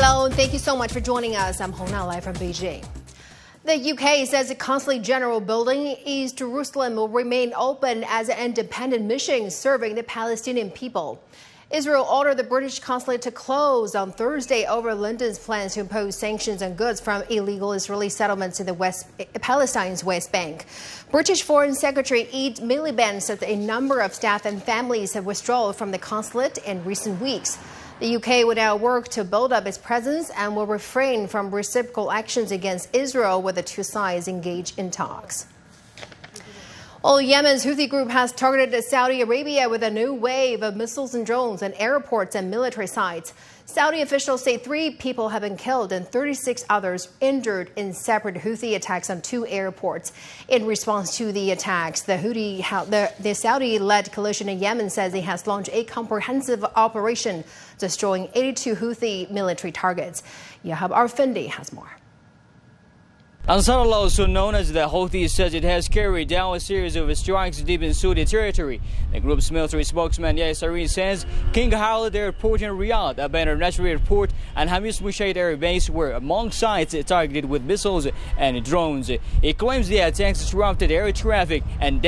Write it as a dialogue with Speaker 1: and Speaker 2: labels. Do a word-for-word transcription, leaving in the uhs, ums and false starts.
Speaker 1: Hello, and thank you so much for joining us. I'm Hona, live from Beijing. The U K says the Consulate General building in East Jerusalem will remain open as an independent mission serving the Palestinian people. Israel ordered the British consulate to close on Thursday over London's plans to impose sanctions on goods from illegal Israeli settlements in the West Palestine's West Bank. British Foreign Secretary Ed Miliband said that a number of staff and families have withdrawn from the consulate in recent weeks. The U K will now work to build up its presence and will refrain from reciprocal actions against Israel when the two sides engage in talks. Well, Yemen's Houthi group has targeted Saudi Arabia with a new wave of missiles and drones at airports and military sites. Saudi officials say three people have been killed and thirty-six others injured in separate Houthi attacks on two airports. In response to the attacks, the Houthi, the, the Saudi-led coalition in Yemen says it has launched a comprehensive operation destroying eighty-two Houthi military targets. Yahab Arfindi has more.
Speaker 2: Ansarullah, also known as the Houthis, says it has carried down a series of strikes deep in Saudi territory. The group's military spokesman Yahya Sareen says King Khalid Airport in Riyadh, Aba International Airport, and Hamis Mushaid Air Base were among sites targeted with missiles and drones. It claims the attacks disrupted air traffic and